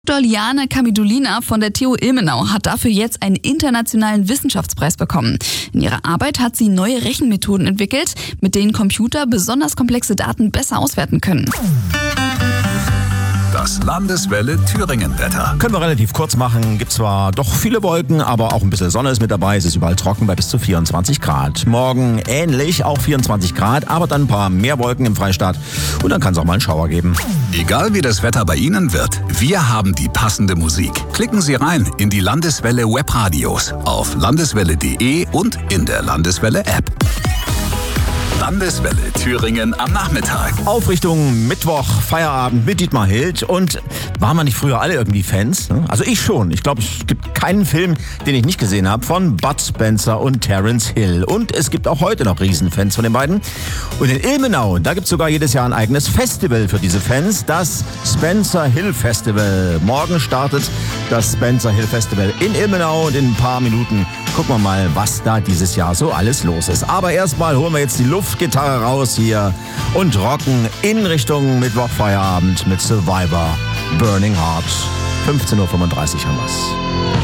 Liane Kamidulina von der TU Ilmenau hat dafür jetzt einen internationalen Wissenschaftspreis bekommen. In ihrer Arbeit hat sie neue Rechenmethoden entwickelt, mit denen Computer besonders komplexe Daten besser auswerten können. Das Landeswelle Thüringen-Wetter. Können wir relativ kurz machen. Gibt zwar doch viele Wolken, aber auch ein bisschen Sonne ist mit dabei. Es ist überall trocken bei bis zu 24 Grad. Morgen ähnlich, auch 24 Grad, aber dann ein paar mehr Wolken im Freistaat. Und dann kann es auch mal einen Schauer geben. Egal wie das Wetter bei Ihnen wird, wir haben die passende Musik. Klicken Sie rein in die Landeswelle Webradios auf landeswelle.de und in der Landeswelle-App. Landeswelle Thüringen am Nachmittag. Auf Richtung Mittwoch, Feierabend mit Dietmar Hild. Und waren wir nicht früher alle irgendwie Fans? Also ich schon. Ich glaube, es gibt keinen Film, den ich nicht gesehen habe, von Bud Spencer und Terence Hill. Und es gibt auch heute noch Riesenfans von den beiden. Und in Ilmenau, da gibt es sogar jedes Jahr ein eigenes Festival für diese Fans, das Spencer Hill Festival. Morgen startet das Spencer Hill Festival in Ilmenau und in ein paar Minuten gucken wir mal, was da dieses Jahr so alles los ist. Aber erstmal holen wir jetzt die Luftgitarre raus hier und rocken in Richtung Mittwochfeierabend mit Survivor Burning Heart. 15:35 Uhr haben wir's.